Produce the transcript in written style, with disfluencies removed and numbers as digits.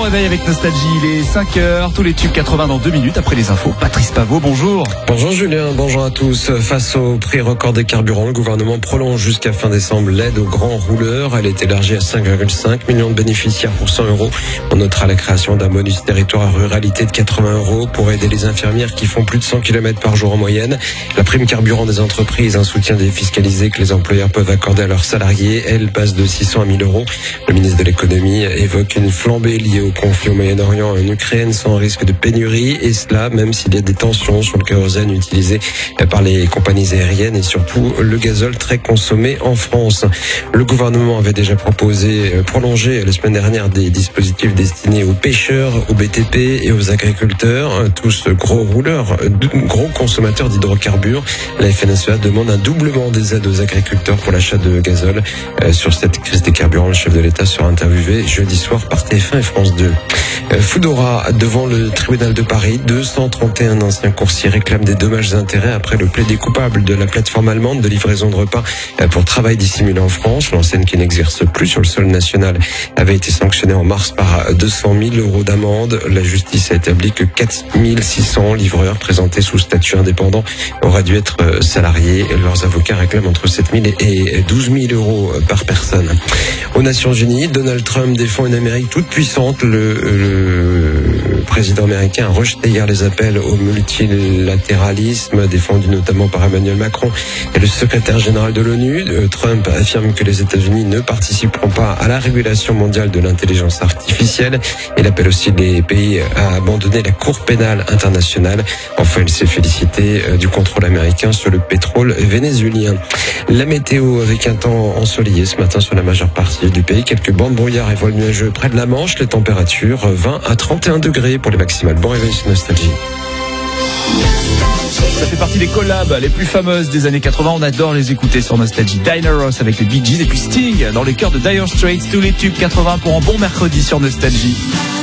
réveil avec Nostalgie, il est 5h, tous les tubes 80 dans 2 minutes après les infos. Patrice Pavot, bonjour. Bonjour Julien, bonjour à tous. Face au prix record des carburants, le gouvernement prolonge jusqu'à fin décembre l'aide aux grands rouleurs. Elle est élargie à 5,5 millions de bénéficiaires pour 100 €. On notera la création d'un bonus territoire à ruralité de 80 € pour aider les infirmières qui font plus de 100 km par jour en moyenne. La prime carburant des entreprises, un soutien défiscalisé que les employeurs peuvent accorder à leurs salariés, elle passe de 600 à 1000 €. Le ministre de l'économie évoque une flambée liée au conflit au Moyen-Orient et en Ukraine sans risque de pénurie, et cela même s'il y a des tensions sur le kérosène utilisé par les compagnies aériennes et surtout le gazole très consommé en France. Le gouvernement avait déjà prolongé la semaine dernière des dispositifs destinés aux pêcheurs, aux BTP et aux agriculteurs, tous gros rouleurs, gros consommateurs d'hydrocarbures. La FNSEA demande un doublement des aides aux agriculteurs pour l'achat de gazole. Sur cette crise des carburants, le chef de l'État sera interviewé jeudi soir par TF1 et France 2. Foodora, devant le tribunal de Paris, 231 anciens coursiers réclament des dommages et intérêts après le plaidé coupable de la plateforme allemande de livraison de repas pour travail dissimulé en France. L'enseigne, qui n'exerce plus sur le sol national, avait été sanctionnée en mars par 200 000 € d'amende. La justice a établi que 4 600 livreurs présentés sous statut indépendant auraient dû être salariés. Leurs avocats réclament entre 7 000 et 12 000 € par personne. Aux Nations Unies, Donald Trump défend une Amérique toute puissante. Le président américain a rejeté hier les appels au multilatéralisme défendus notamment par Emmanuel Macron et le secrétaire général de l'ONU. Trump affirme que les États-Unis ne participeront pas à la régulation mondiale de l'intelligence artificielle. Il appelle aussi les pays à abandonner la Cour pénale internationale. Enfin, il s'est félicité du contrôle américain sur le pétrole vénézuélien. La météo avec un temps ensoleillé ce matin sur la majeure partie du pays. Quelques bandes brouillard et voiles nuageux près de la Manche. Les températures 20 à 31 degrés pour les maximales. Bon réveil sur Nostalgie. Ça fait partie des collabs les plus fameuses des années 80. On adore les écouter sur Nostalgie. Diana Ross avec les Bee Gees et puis Sting dans les chœurs de Dire Straits. Tous les tubes 80 pour un bon mercredi sur Nostalgie.